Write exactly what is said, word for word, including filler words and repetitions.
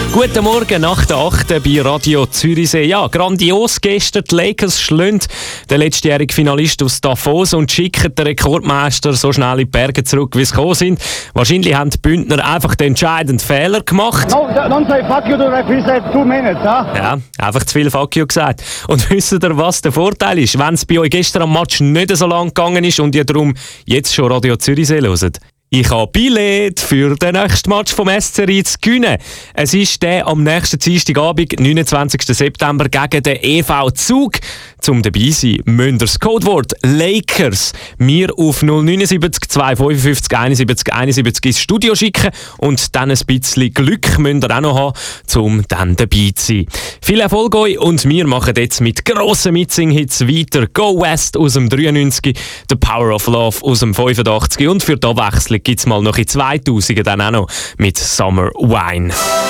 Guten Morgen nach der achten bei Radio Zürichsee. Ja, grandios gestern. Die Lakers schlagen den letztjährigen Finalist aus Davos und schicken den Rekordmeister so schnell in die Berge zurück, wie sie gekommen sind. Wahrscheinlich haben die Bündner einfach den entscheidenden Fehler gemacht. No, don't say fuck you to the referee, said two minutes, huh? Ja, einfach zu viel Fuck you gesagt. Und wisst ihr, was der Vorteil ist, wenn es bei euch gestern am Match nicht so lang gegangen ist und ihr darum jetzt schon Radio Zürichsee hört? Ich habe Billett für den nächsten Match vom S C Ried zu gewinnen. Es ist der am nächsten Dienstagabend, neunundzwanzigsten September, gegen den E V Zug. Zum dabei sein müsst ihr das Codewort Lakers mir auf null neun sieben zwei fünf fünf einundsiebzig einundsiebzig ins Studio schicken und dann ein bisschen Glück müsst ihr auch noch haben, um dann dabei zu sein. Viel Erfolg euch und wir machen jetzt mit grossen Mitsing-Hits weiter. Go West aus dem dreiundneunzig, The Power of Love aus dem fünfundachtzig und für die Abwechslung gibt es mal noch in zweitausend dann auch noch mit Summer Wine.